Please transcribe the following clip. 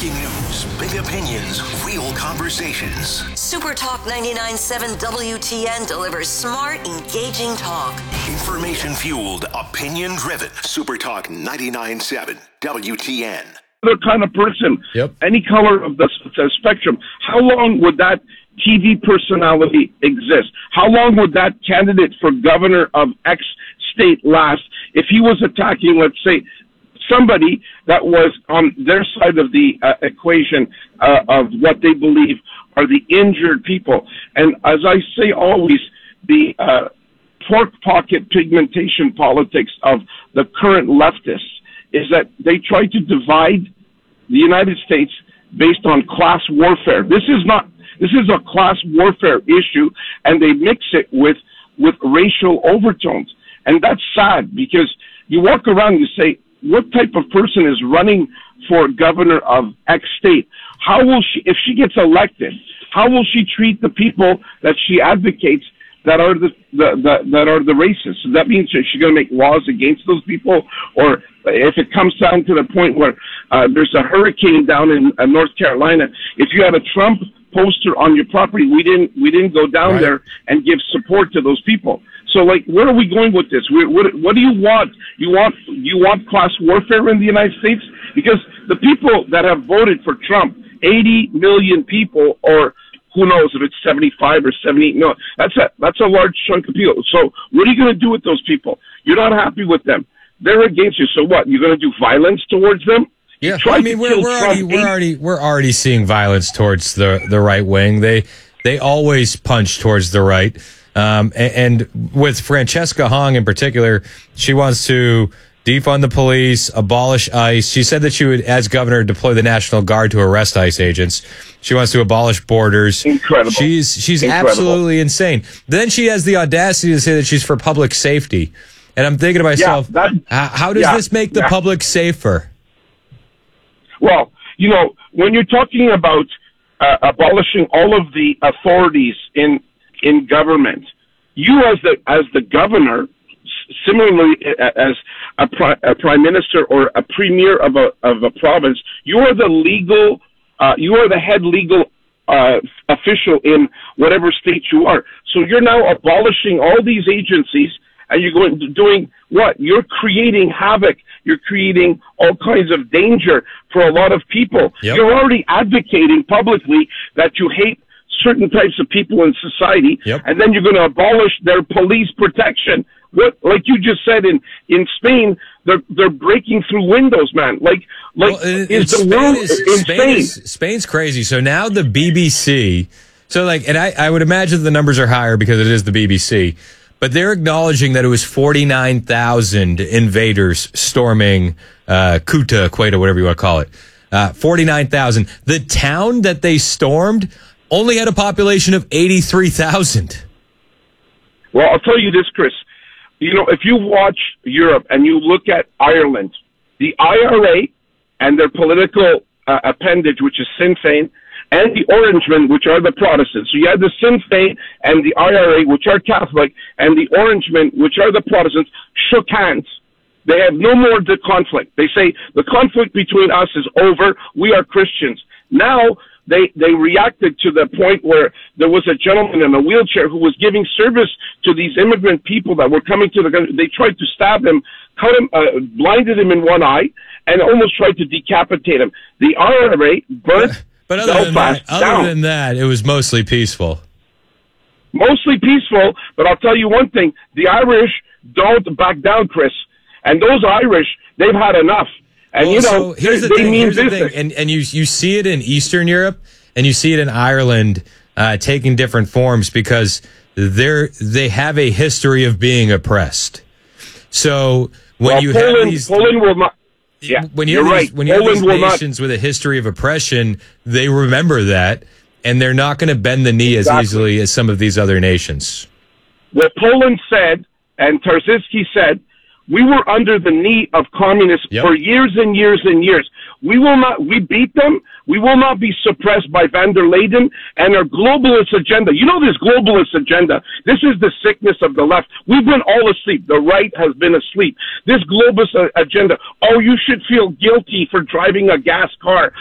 Breaking news, big opinions, real conversations. Super Talk 99.7 WTN delivers smart, engaging talk. Information-fueled, opinion-driven. Super Talk 99.7 WTN. Other kind of person, Yep. any color of the spectrum, how long would that TV personality exist? How long would that candidate for governor of X state last if he was attacking, let's say, somebody that was on their side of the equation of what they believe are the injured people? And as I say always, the pork pocket pigmentation politics of the current leftists is that they try to divide the United States based on class warfare. This is a class warfare issue, and they mix it with racial overtones. And that's sad, because you walk around and you say, what type of person is running for governor of X state? How will she, if she gets elected, how will she treat the people that she advocates that are the racists? So that means that she's going to make laws against those people, or if it comes down to the point where there's a hurricane down in North Carolina, if you had a Trump poster on your property, we didn't go down there and give support to those people. So, like, where are we going with this? What do you want? You want class warfare in the United States? Because the people that have voted for Trump, 80 million people, or who knows if it's 75 or 78? No, that's a large chunk of people. So what are you going to do with those people? You're not happy with them. They're against you. So what? You're going to do violence towards them? Yeah, I mean, we're already seeing violence towards the right wing. They always punch towards the right. And with Francesca Hong in particular, she wants to defund the police, abolish ICE. She said that she would, as governor, deploy the National Guard to arrest ICE agents. She wants to abolish borders. Incredible. She's Incredible. absolutely insane. Then she has the audacity to say that she's for public safety. And I'm thinking to myself, how does this make the public safer? Well, when you're talking about abolishing all of the authorities in government, you as the governor, similarly as a prime minister or a premier of a province, you are the head legal official in whatever state you are. So you're now abolishing all these agencies, and you're doing what? You're creating havoc. You're creating all kinds of danger for a lot of people. Yep. You're already advocating publicly that you hate certain types of people in society, and then you're going to abolish their police protection. What, like you just said, in Spain, they're breaking through windows, man. Spain's crazy. So now the BBC. So and I would imagine the numbers are higher because it is the BBC, but they're acknowledging that it was 49,000 invaders storming Ceuta, whatever you want to call it. 49,000. The town that they stormed only had a population of 83,000. Well, I'll tell you this, Chris. If you watch Europe and you look at Ireland, the IRA and their political appendage, which is Sinn Féin, and the Orangemen, which are the Protestants. So you have the Sinn Féin and the IRA, which are Catholic, and the Orangemen, which are the Protestants, shook hands. They have no more the conflict. They say the conflict between us is over. We are Christians. Now, they reacted to the point where there was a gentleman in a wheelchair who was giving service to these immigrant people that were coming to the country. They tried to stab him, cut him, blinded him in one eye, and almost tried to decapitate him. The IRA burnt Belfast down. Other than that, it was mostly peaceful. Mostly peaceful, but I'll tell you one thing. The Irish don't back down, Chris. And those Irish, they've had enough. And here's the thing. And you see it in Eastern Europe, and you see it in Ireland taking different forms because they have a history of being oppressed. So when you have these nations with a history of oppression, they remember that, and they're not going to bend the knee as easily as some of these other nations. What Poland said, and Tarczyński said, we were under the knee of communists for years and years and years. We beat them. We will not be suppressed by van der Leyden and our globalist agenda. You know this globalist agenda. This is the sickness of the left. We've been all asleep. The right has been asleep. This globalist agenda. Oh, you should feel guilty for driving a gas car.